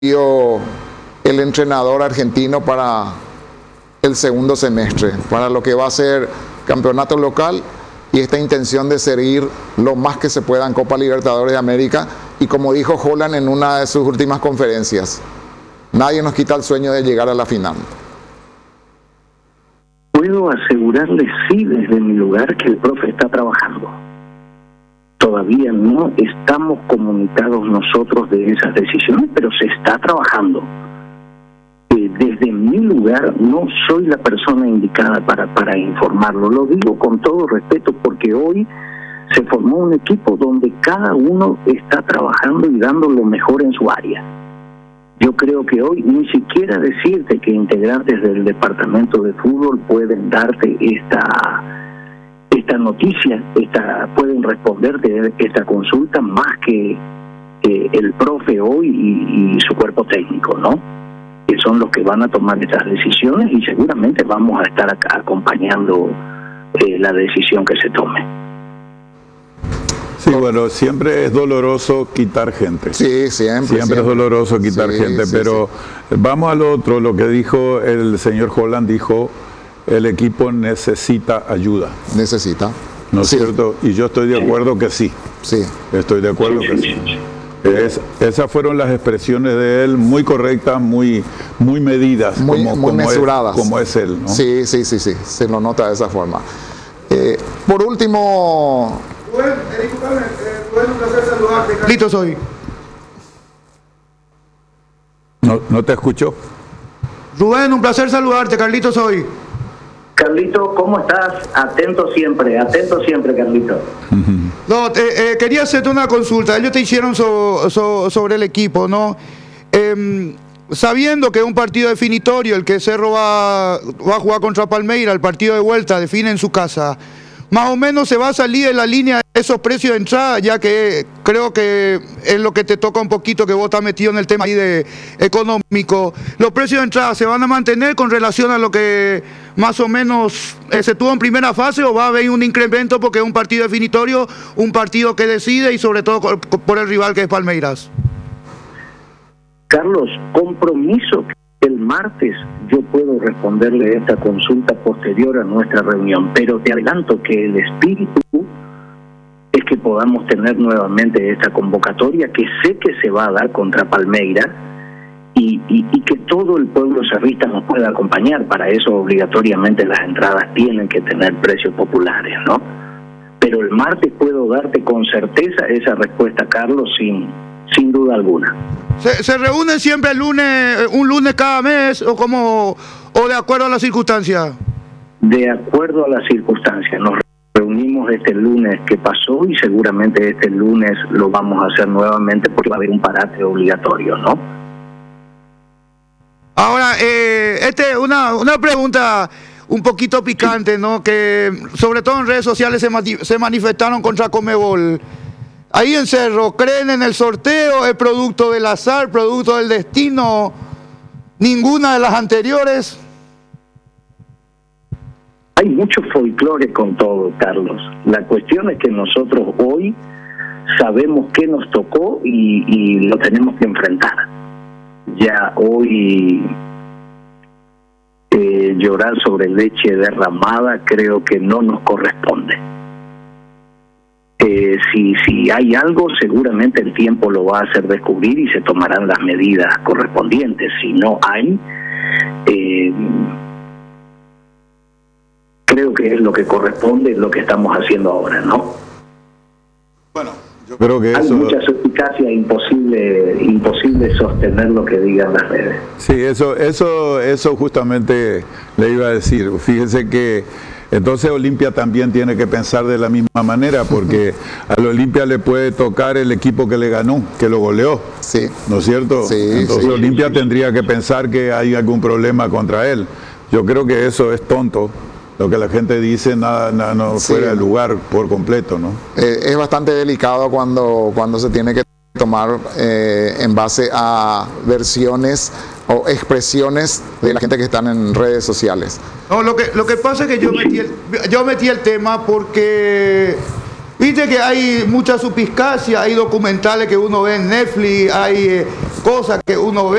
el entrenador argentino para el segundo semestre, para lo que va a ser campeonato local y esta intención de seguir lo más que se pueda en Copa Libertadores de América. Y como dijo Holland en una de sus últimas conferencias, nadie nos quita el sueño de llegar a la final. Puedo asegurarles, sí, desde mi lugar, que el profe está trabajando. Todavía no estamos comunicados nosotros de esas decisiones, pero se está trabajando. Desde mi lugar no soy la persona indicada para informarlo. Lo digo con todo respeto porque hoy se formó un equipo donde cada uno está trabajando y dando lo mejor en su área. Yo creo que hoy ni siquiera decirte que integrantes del departamento de fútbol pueden darte esta noticia, pueden responderte esta consulta más que el profe hoy y su cuerpo técnico, ¿no? Que son los que van a tomar estas decisiones y seguramente vamos a estar acá acompañando la decisión que se tome. Sí, bueno, siempre es doloroso quitar gente. Sí, siempre es doloroso quitar gente, pero vamos al otro, lo que dijo el señor Holland, dijo, el equipo necesita ayuda. Necesita. ¿No es cierto? Y yo estoy de acuerdo que sí. Sí. Estoy de acuerdo que sí. Esas fueron las expresiones de él, muy correctas, muy medidas, muy mesuradas. Como es él, ¿no? Sí, se lo nota de esa forma. Por último... Rubén, un placer saludarte. Carlitos hoy. No te escucho. Rubén, un placer saludarte, Carlitos hoy. Carlito, ¿cómo estás? Atento siempre, Carlito. No, quería hacerte una consulta. Ellos te hicieron sobre el equipo, ¿no? Sabiendo que es un partido definitorio, el que Cerro va a jugar contra Palmeiras, el partido de vuelta define en su casa, más o menos se va a salir de la línea de esos precios de entrada, ya que creo que es lo que te toca un poquito, que vos estás metido en el tema ahí de económico. ¿Los precios de entrada se van a mantener con relación a lo que más o menos se tuvo en primera fase, o va a haber un incremento porque es un partido definitorio, un partido que decide y sobre todo por el rival que es Palmeiras? Carlos, compromiso. El martes yo puedo responderle esta consulta posterior a nuestra reunión, pero te adelanto que el espíritu es que podamos tener nuevamente esta convocatoria, que sé que se va a dar contra Palmeiras, y que todo el pueblo cerrista nos pueda acompañar. Para eso obligatoriamente las entradas tienen que tener precios populares, ¿no? Pero el martes puedo darte con certeza esa respuesta, Carlos, sin duda alguna. ¿Se reúnen siempre el lunes, un lunes cada mes, o de acuerdo a las circunstancias? De acuerdo a las circunstancias. Nos reunimos este lunes que pasó y seguramente este lunes lo vamos a hacer nuevamente porque va a haber un parate obligatorio, ¿no? Ahora, una pregunta un poquito picante, ¿no? Que sobre todo en redes sociales se manifestaron contra Conmebol. Ahí en Cerro, ¿creen en el sorteo? ¿Es producto del azar, producto del destino? ¿Ninguna de las anteriores? Hay mucho folclore con todo, Carlos. La cuestión es que nosotros hoy sabemos qué nos tocó y lo tenemos que enfrentar. Ya hoy llorar sobre leche derramada creo que no nos corresponde. Si hay algo, seguramente el tiempo lo va a hacer descubrir y se tomarán las medidas correspondientes. Si no hay, creo que es lo que corresponde, lo que estamos haciendo ahora, ¿no? Bueno, yo creo que hay mucha suspicacia, imposible sostener lo que digan las redes. Sí, eso justamente le iba a decir. Fíjese que entonces Olimpia también tiene que pensar de la misma manera, porque al Olimpia le puede tocar el equipo que le ganó, que lo goleó, sí, ¿no es cierto? Sí, entonces Olimpia tendría que pensar que hay algún problema contra él. Yo creo que eso es tonto. Lo que la gente dice nada no fuera de lugar por completo, ¿no? Es bastante delicado cuando se tiene que tomar en base a versiones o expresiones de la gente que están en redes sociales. No, lo que pasa es que yo metí el tema porque viste que hay mucha suspicacia, hay documentales que uno ve en Netflix, hay cosas que uno ve.